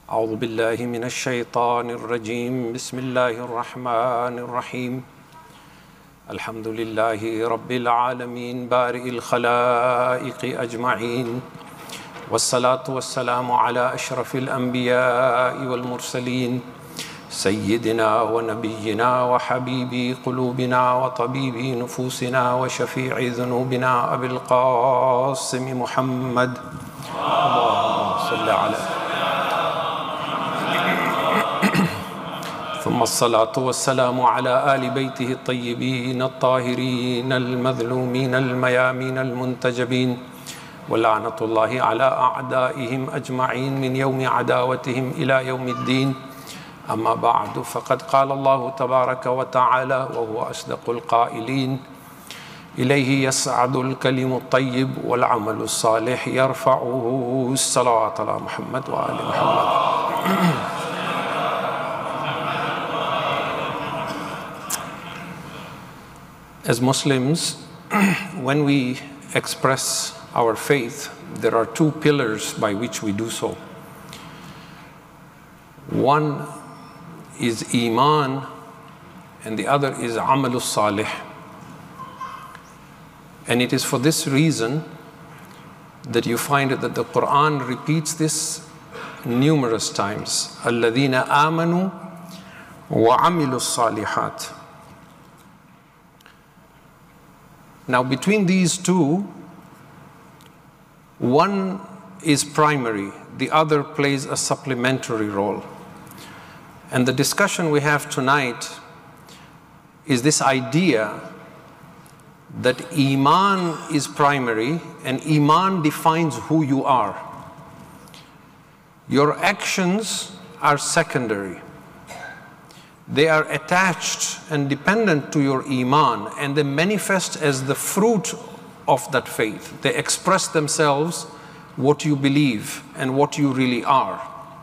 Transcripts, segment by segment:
أعوذ بالله من الشيطان الرجيم بسم الله الرحمن الرحيم الحمد لله رب العالمين بارئ الخلائق أجمعين والصلاة والسلام على أشرف الأنبياء والمرسلين سيدنا ونبينا وحبيب قلوبنا وطبيب نفوسنا وشفيع ذنوبنا أبي القاسم محمد اللهم صل على ثم الصلاة والسلام على آل بيته الطيبين الطاهرين المذلومين الميامين المنتجبين ولعنة الله على أعدائهم أجمعين من يوم عداوتهم إلى يوم الدين أما بعد فقد قال الله تبارك وتعالى وهو أصدق القائلين إليه يصعد الكلم الطيب والعمل الصالح يرفعه الصلوات على محمد وآل محمد. As Muslims, when we express our faith, there are two pillars by which we do so. One is Iman and the other is Amalus Salih. And it is for this reason that you find that the Quran repeats this numerous times. الَّذِينَ آمَنُوا وَعَمِلُوا الصَّالِحَاتِ. Now between these two, one is primary, the other plays a supplementary role. And the discussion we have tonight is this idea that Iman is primary and Iman defines who you are. Your actions are secondary. They are attached and dependent to your Iman, and they manifest as the fruit of that faith. They express themselves what you believe and what you really are.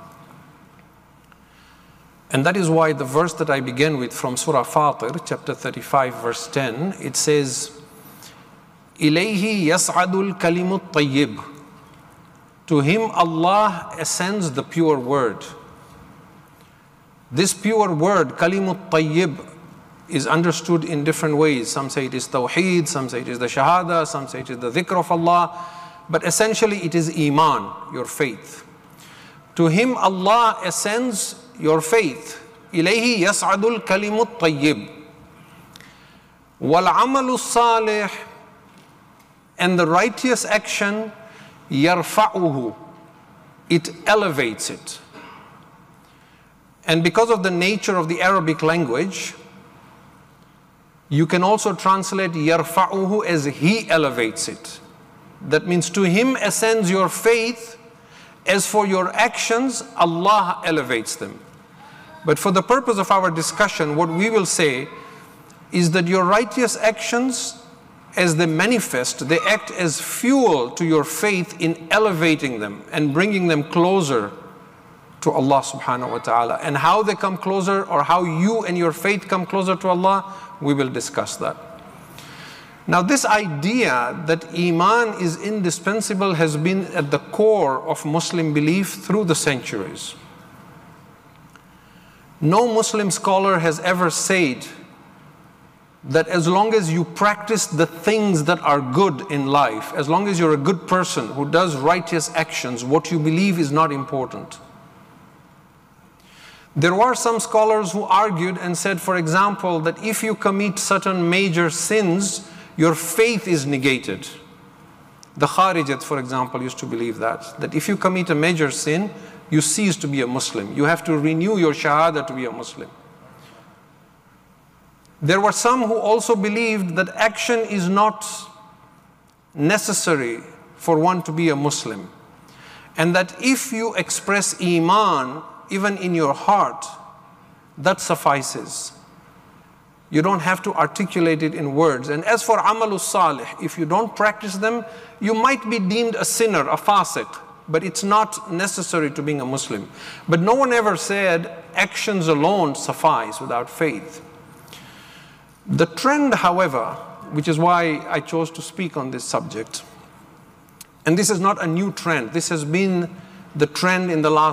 And that is why the verse that I began with from Surah Fatir, chapter 35, verse 10, it says, إِلَيْهِ يَصْعَدُ الْكَلِمُ الطَّيِّبُ. To him Allah ascends the pure word. This pure word, Kalimut Tayyib, is understood in different ways. Some say it is Tawheed, some say it is the Shahada, some say it is the Dhikr of Allah. But essentially it is Iman, your faith. To him Allah ascends your faith. إِلَيْهِ يَصْعَدُ الْكَلِمُ الطَّيِّبُ وَالْعَمَلُ الصَّالِحُ. And the righteous action, يَرْفَعُهُ. It elevates it. And because of the nature of the Arabic language, you can also translate يَرْفَعُهُ as he elevates it. That means to him ascends your faith. As for your actions, Allah elevates them. But for the purpose of our discussion, what we will say is that your righteous actions, as they manifest, they act as fuel to your faith in elevating them and bringing them closer to Allah subhanahu wa ta'ala. And how they come closer, or how you and your faith come closer to Allah, we will discuss that. Now this idea that Iman is indispensable has been at the core of Muslim belief through the centuries. No Muslim scholar has ever said that as long as you practice the things that are good in life, as long as you're a good person who does righteous actions, what you believe is not important. There were some scholars who argued and said, for example, that if you commit certain major sins, your faith is negated. The Kharijat, for example, used to believe that if you commit a major sin, you cease to be a Muslim. You have to renew your Shahada to be a Muslim. There were some who also believed that action is not necessary for one to be a Muslim. And that if you express Iman, even in your heart, that suffices. You don't have to articulate it in words. And as for Amalus Salih, if you don't practice them, you might be deemed a sinner, a fasiq, but it's not necessary to being a Muslim. But no one ever said actions alone suffice without faith. The trend, however, which is why I chose to speak on this subject, and this is not a new trend, this has been the trend in the last